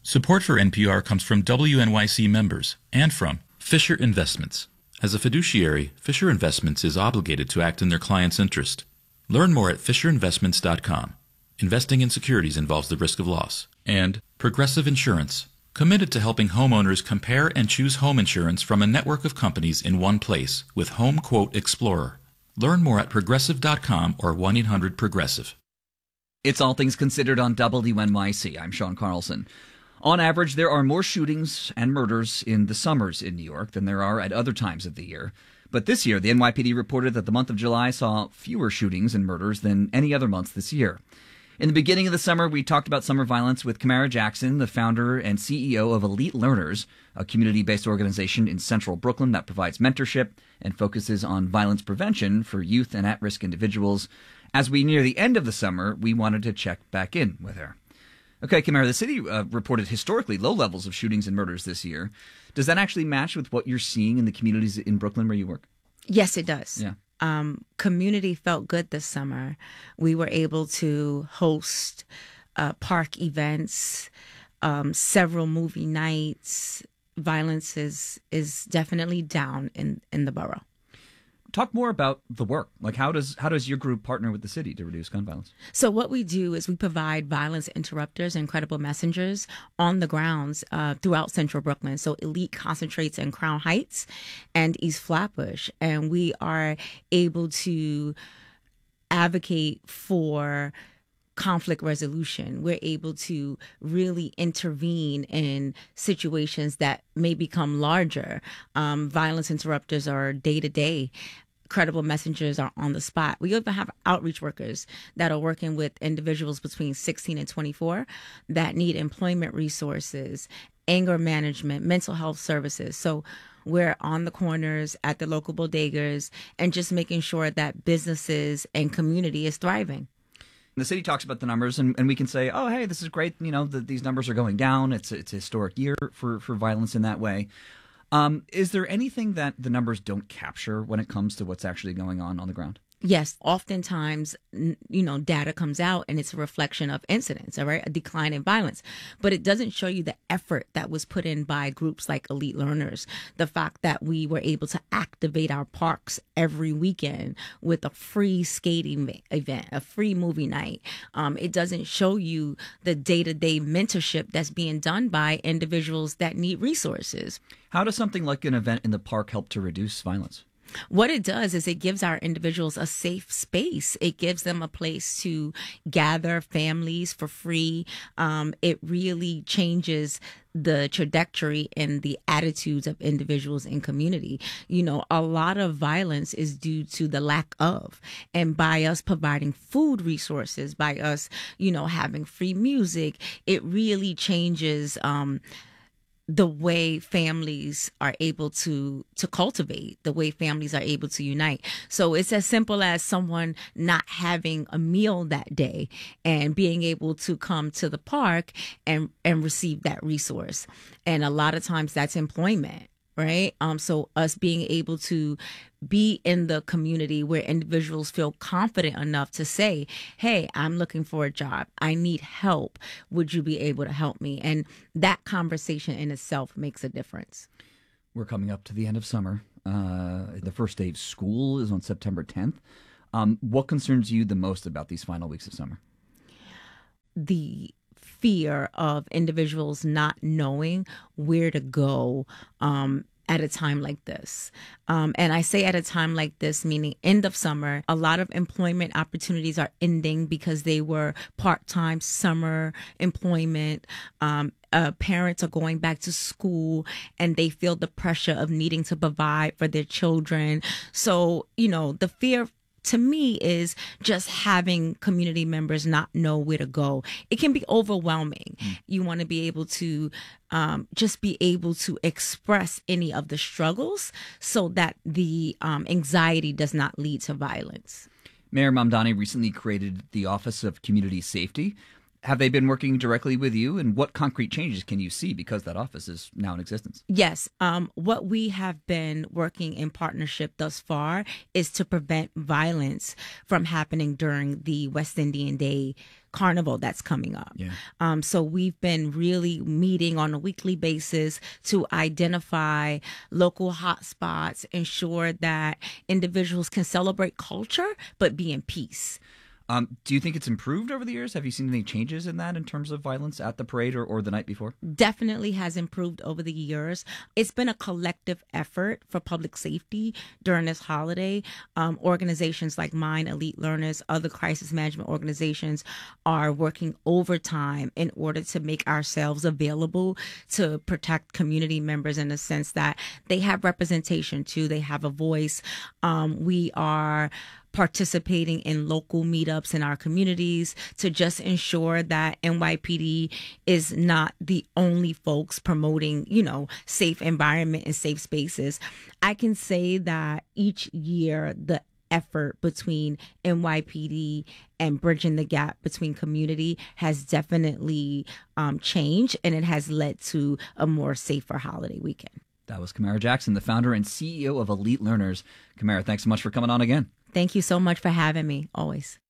Support for NPR comes from WNYC members and from Fisher Investments. As a fiduciary, Fisher Investments is obligated to act in their client's interest. Learn more at fisherinvestments.com. Investing in securities involves the risk of loss. And Progressive Insurance, committed to helping homeowners compare and choose home insurance from a network of companies in one place with Home Quote Explorer. Learn more at progressive.com or 1-800-PROGRESSIVE. It's All Things Considered on WNYC. I'm Sean Carlson. On average, there are more shootings and murders in the summers in New York than there are at other times of the year. But this year, the NYPD reported that the month of July saw fewer shootings and murders than any other month this year. In the beginning of the summer, we talked about summer violence with Kamara Jackson, the founder and CEO of Elite Learners, a community-based organization in central Brooklyn that provides mentorship and focuses on violence prevention for youth and at-risk individuals. As we near the end of the summer, we wanted to check back in with her. Okay, Kamara, the city reported historically low levels of shootings and murders this year. Does that actually match with what you're seeing in the communities in Brooklyn where you work? Yes, it does. Yeah. Community felt good this summer. We were able to host park events, several movie nights. Violence is definitely down in the borough. Talk more about the work. Like, how does your group partner with the city to reduce gun violence? So what we do is we provide violence interrupters and credible messengers on the grounds throughout central Brooklyn. So Elite concentrates in Crown Heights and East Flatbush, and we are able to advocate for conflict resolution. We're able to really intervene in situations that may become larger. Violence interrupters are day-to-day. Credible messengers are on the spot. We even have outreach workers that are working with individuals between 16 and 24 that need employment resources, anger management, mental health services. So we're on the corners at the local bodegas and just making sure that businesses and community is thriving. The city talks about the numbers, and we can say, oh, hey, this is great. You know, these numbers are going down. It's a historic year for violence in that way. Is there anything that the numbers don't capture when it comes to what's actually going on the ground? Yes, oftentimes, data comes out and it's a reflection of incidents, all right, a decline in violence. But it doesn't show you the effort that was put in by groups like Elite Learners, the fact that we were able to activate our parks every weekend with a free skating event, a free movie night. It doesn't show you the day-to-day mentorship that's being done by individuals that need resources. How does something like an event in the park help to reduce violence? What it does is it gives our individuals a safe space. It gives them a place to gather families for free. It really changes the trajectory and the attitudes of individuals in community. A lot of violence is due to the lack of, and by us providing food resources, by us, having free music, it really changes, the way families are able to cultivate, the way families are able to unite. So it's as simple as someone not having a meal that day and being able to come to the park and receive that resource. And a lot of times that's employment, right? So us being able to be in the community where individuals feel confident enough to say, hey, I'm looking for a job. I need help. Would you be able to help me? And that conversation in itself makes a difference. We're coming up to the end of summer. The first day of school is on September 10th. What concerns you the most about these final weeks of summer? The fear of individuals not knowing where to go at a time like this. And I say at a time like this, meaning end of summer, a lot of employment opportunities are ending because they were part-time summer employment. Parents are going back to school and they feel the pressure of needing to provide for their children. So, the fear to me is just having community members not know where to go. It can be overwhelming. You want to be able to just be able to express any of the struggles so that the anxiety does not lead to violence. Mayor Mamdani recently created the Office of Community Safety. Have they been working directly with you, and what concrete changes can you see because that office is now in existence? Yes. What we have been working in partnership thus far is to prevent violence from happening during the West Indian Day carnival that's coming up. Yeah. So we've been really meeting on a weekly basis to identify local hotspots, ensure that individuals can celebrate culture but be in peace. Do you think it's improved over the years? Have you seen any changes in that in terms of violence at the parade or the night before? Definitely has improved over the years. It's been a collective effort for public safety during this holiday. Organizations like mine, Elite Learners, other crisis management organizations are working overtime in order to make ourselves available to protect community members in the sense that they have representation too. They have a voice. We are participating in local meetups in our communities to just ensure that NYPD is not the only folks promoting, safe environment and safe spaces. I can say that each year the effort between NYPD and bridging the gap between community has definitely changed, and it has led to a more safer holiday weekend. That was Kamara Jackson, the founder and CEO of Elite Learners. Kamara, thanks so much for coming on again. Thank you so much for having me, always.